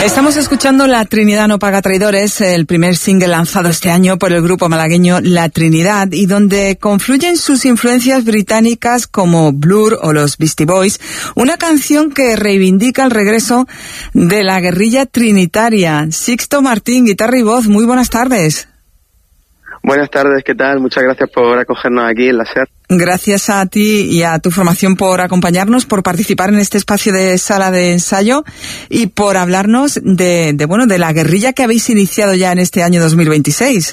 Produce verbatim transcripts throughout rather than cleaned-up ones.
Estamos escuchando La Trinidad no paga traidores, el primer single lanzado este año por el grupo malagueño La Trinidad, y donde confluyen sus influencias británicas como Blur o los Beastie Boys, una canción que reivindica el regreso de la guerrilla trinitaria. Sixto Martín, guitarra y voz, muy buenas tardes. Buenas tardes, ¿qué tal? Muchas gracias por acogernos aquí en la SER. Gracias a ti y a tu formación por acompañarnos, por participar en este espacio de sala de ensayo y por hablarnos de, de bueno, de la guerrilla que habéis iniciado ya en este año dos mil veintiséis.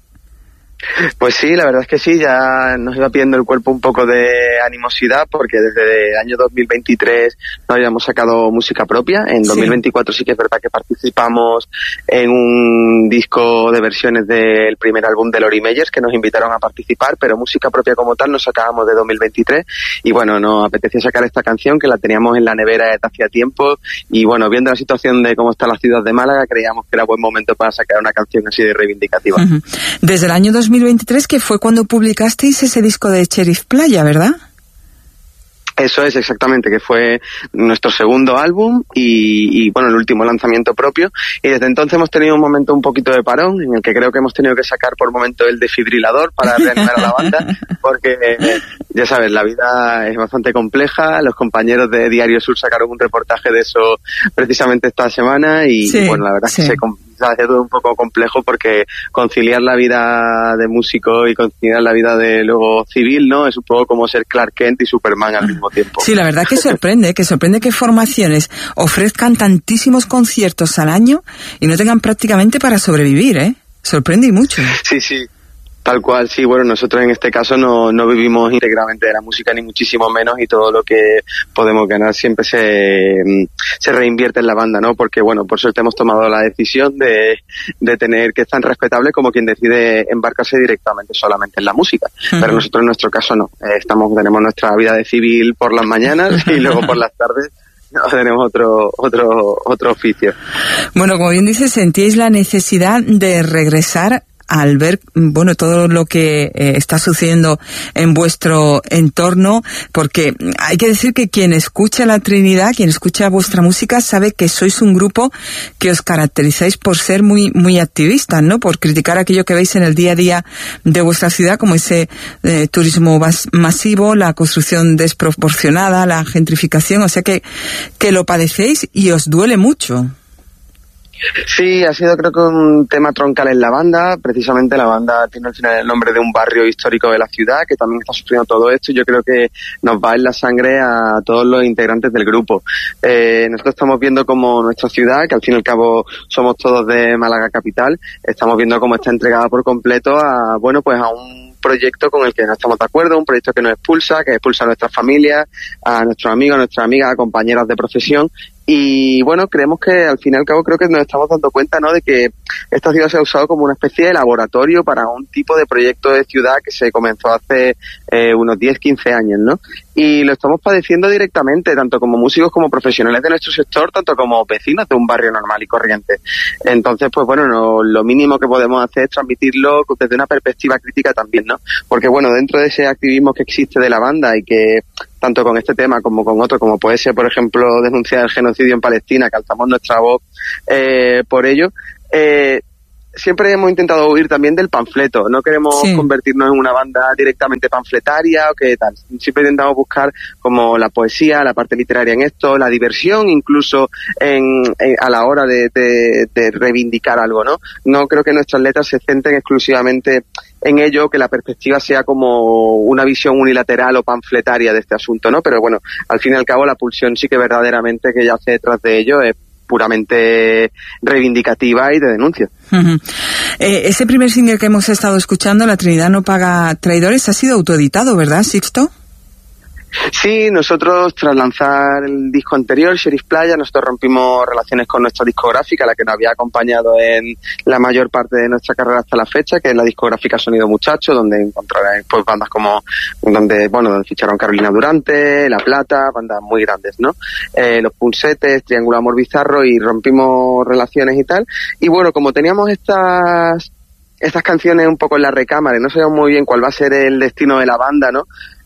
Pues sí, la verdad es que sí, ya nos iba pidiendo el cuerpo un poco de animosidad, porque desde el año dos mil veintitrés no habíamos sacado música propia. En dos mil veinticuatro sí, sí que es verdad que participamos en un disco de versiones del primer álbum de Lori Meyers, que nos invitaron a participar, pero música propia como tal nos sacábamos de dos mil veintitrés, y bueno, nos apetecía sacar esta canción que la teníamos en la nevera desde hacía tiempo, y bueno, viendo la situación de cómo está la ciudad de Málaga, creíamos que era buen momento para sacar una canción así de reivindicativa. Uh-huh. Desde el año dos mil veintitrés, que fue cuando publicasteis ese disco de Sheriff Playa, ¿verdad? Eso es, exactamente, que fue nuestro segundo álbum y, y, bueno, el último lanzamiento propio. Y desde entonces hemos tenido un momento un poquito de parón, en el que creo que hemos tenido que sacar por momento el desfibrilador para reanimar a la banda, porque, eh, ya sabes, la vida es bastante compleja. Los compañeros de Diario Sur sacaron un reportaje de eso precisamente esta semana y, sí, bueno, la verdad sí. es que se hace todo un poco complejo, porque conciliar la vida de músico y conciliar la vida de luego civil, ¿no? Es un poco como ser Clark Kent y Superman al mismo tiempo. Sí, la verdad que sorprende, que sorprende que formaciones ofrezcan tantísimos conciertos al año y no tengan prácticamente para sobrevivir, ¿eh? Sorprende y mucho. Sí, sí. Tal cual, sí, bueno, nosotros en este caso no, no vivimos íntegramente de la música, ni muchísimo menos, y todo lo que podemos ganar siempre se, se reinvierte en la banda, ¿no? Porque, bueno, por suerte hemos tomado la decisión de, de tener, que es tan respetable como quien decide embarcarse directamente solamente en la música. Uh-huh. Pero nosotros en nuestro caso no, eh, estamos, tenemos nuestra vida de civil por las mañanas y luego por las tardes no, tenemos otro, otro, otro oficio. Bueno, como bien dices, sentíais la necesidad de regresar al ver, bueno, todo lo que eh, está sucediendo en vuestro entorno, porque hay que decir que quien escucha La Trinidad, quien escucha vuestra música, sabe que sois un grupo que os caracterizáis por ser muy muy activistas, ¿no? Por criticar aquello que veis en el día a día de vuestra ciudad, como ese eh, turismo mas- masivo, la construcción desproporcionada, la gentrificación, o sea que, que lo padecéis y os duele mucho. Sí, ha sido creo que un tema troncal en la banda. Precisamente la banda tiene al final el nombre de un barrio histórico de la ciudad que también está sufriendo todo esto, y yo creo que nos va en la sangre a todos los integrantes del grupo. Eh, nosotros estamos viendo como nuestra ciudad, que al fin y al cabo somos todos de Málaga capital, estamos viendo cómo está entregada por completo a, bueno, pues a un proyecto con el que no estamos de acuerdo, un proyecto que nos expulsa, que expulsa a nuestras familias, a nuestros amigos, a nuestras amigas, a compañeras de profesión. Y bueno, creemos que al fin y al cabo creo que nos estamos dando cuenta, ¿no?, de que esta ciudad se ha usado como una especie de laboratorio para un tipo de proyecto de ciudad que se comenzó hace eh, unos diez, quince años, ¿no? Y lo estamos padeciendo directamente, tanto como músicos como profesionales de nuestro sector, tanto como vecinos de un barrio normal y corriente. Entonces, pues bueno, no, lo mínimo que podemos hacer es transmitirlo desde una perspectiva crítica también, ¿no? Porque bueno, dentro de ese activismo que existe de la banda y que tanto con este tema como con otro, como puede ser, por ejemplo, denunciar el genocidio en Palestina, que alzamos nuestra voz eh, por ello, eh, siempre hemos intentado huir también del panfleto. No queremos sí. convertirnos en una banda directamente panfletaria o que tal. Siempre intentamos buscar como la poesía, la parte literaria en esto, la diversión incluso en, en a la hora de, de, de reivindicar algo, ¿no? No creo que nuestras letras se centren exclusivamente en ello, que la perspectiva sea como una visión unilateral o panfletaria de este asunto, ¿no? Pero bueno, al fin y al cabo la pulsión sí que verdaderamente que yace detrás de ello es puramente reivindicativa y de denuncia. Uh-huh. Eh, ese primer single que hemos estado escuchando, La Trinidad no paga traidores, ha sido autoeditado, ¿verdad, Sixto? Sí, nosotros tras lanzar el disco anterior, Sheriff Playa, nosotros rompimos relaciones con nuestra discográfica, la que nos había acompañado en la mayor parte de nuestra carrera hasta la fecha, que es la discográfica Sonido Muchacho, donde encontrarán pues bandas como, donde, bueno, donde ficharon Carolina Durante, La Plata, bandas muy grandes, ¿no? Eh, Los Punsetes, Triángulo Amor Bizarro, y rompimos relaciones y tal. Y bueno, como teníamos estas, estas canciones un poco en la recámara y no sabíamos muy bien cuál va a ser el destino de la banda, ¿no?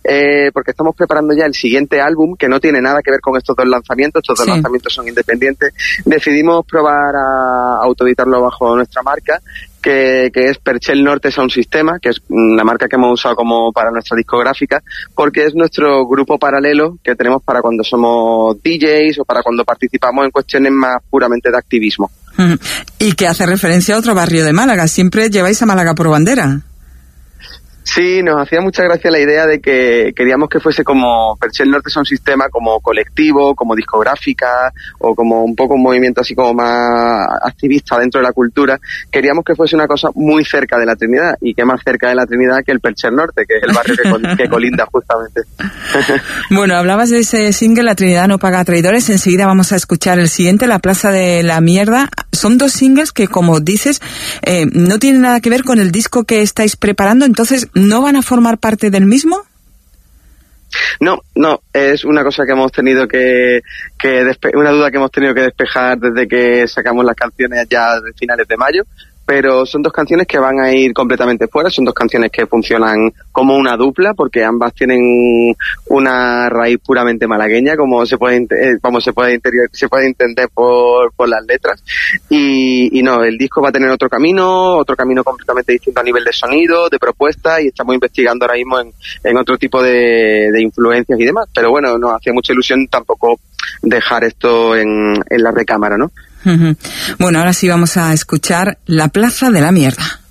eh, porque estamos preparando ya el siguiente álbum, que no tiene nada que ver con estos dos lanzamientos, estos dos sí. lanzamientos son independientes. Decidimos probar a autoeditarlo bajo nuestra marca, que, que es Perchel Norte Sound Systema, que es la marca que hemos usado como para nuestra discográfica, porque es nuestro grupo paralelo que tenemos para cuando somos D Js o para cuando participamos en cuestiones más puramente de activismo. Y que hace referencia a otro barrio de Málaga. Siempre lleváis a Málaga por bandera. Sí, nos hacía mucha gracia la idea de que queríamos que fuese como Perchel Norte Sound Systema, como colectivo, como discográfica o como un poco un movimiento así como más activista dentro de la cultura. Queríamos que fuese una cosa muy cerca de la Trinidad, y que más cerca de la Trinidad que el Perchel Norte, que es el barrio que, col- que colinda justamente. Bueno, hablabas de ese single, La Trinidad no paga traidores. Enseguida vamos a escuchar el siguiente, La Plaza de la Mierda. Son dos singles que, como dices, eh, no tienen nada que ver con el disco que estáis preparando, entonces ¿no van a formar parte del mismo? No, no, es una cosa que hemos tenido que, que despe- una duda que hemos tenido que despejar desde que sacamos las canciones ya de finales de mayo, pero son dos canciones que van a ir completamente fuera, son dos canciones que funcionan como una dupla, porque ambas tienen una raíz puramente malagueña, como se puede eh, como se puede interior, se puede entender por, por las letras, y, y no, el disco va a tener otro camino, otro camino completamente distinto a nivel de sonido, de propuesta, y estamos investigando ahora mismo en, en otro tipo de, de influencias y demás, pero bueno, nos hacía mucha ilusión tampoco dejar esto en, en la recámara, ¿no? Bueno, ahora sí vamos a escuchar La Plaza de la Mierda.